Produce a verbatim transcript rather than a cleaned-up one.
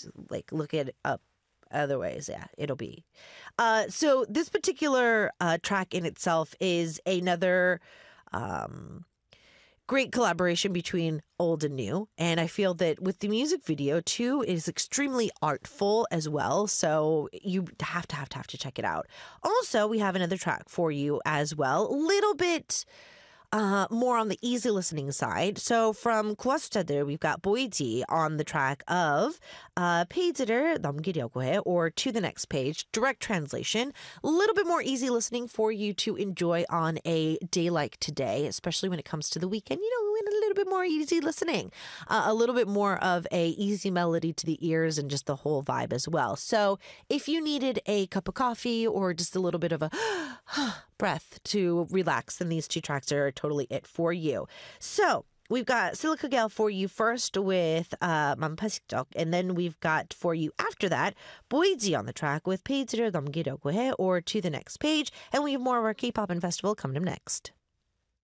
just like look it up other ways. Yeah, it'll be. Uh, so this particular uh, track in itself is another um, great collaboration between old and new. And I feel that with the music video too, it is extremely artful as well. So you have to have to have to check it out. Also, we have another track for you as well. A little bit uh, more on the easy listening side. So from Kuwastader, we've got Boiti on the track of uh, 페이지를 넘기려고 해, or to the next page, direct translation. A little bit more easy listening for you to enjoy on a day like today, especially when it comes to the weekend. You know, we want a little bit more easy listening, uh, a little bit more of a easy melody to the ears and just the whole vibe as well. So if you needed a cup of coffee or just a little bit of a breath to relax, then these two tracks are totally it for you. So we've got Silica Gale for you first with uh, 맘파식적, and then we've got for you after that Boyji on the track with 페이지를 넘기려고 해, or to the next page, and we have more of our K-pop and festival coming up next.